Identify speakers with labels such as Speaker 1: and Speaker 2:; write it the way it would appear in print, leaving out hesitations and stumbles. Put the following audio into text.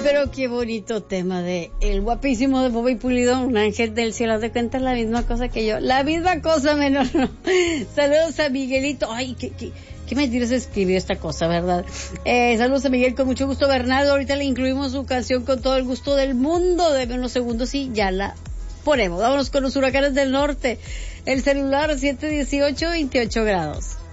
Speaker 1: pero qué bonito tema de el guapísimo de Bobby Pulido, un ángel del cielo. De cuenta la misma cosa que yo, la misma cosa menos no. Saludos a Miguelito. Ay, qué mentiras escribió esta cosa, ¿verdad? Saludos a Miguel, con mucho gusto. Bernardo, ahorita le incluimos su canción con todo el gusto del mundo. Deme unos segundos y ya la ponemos. Vámonos con los huracanes del norte. El celular 718-28 grados.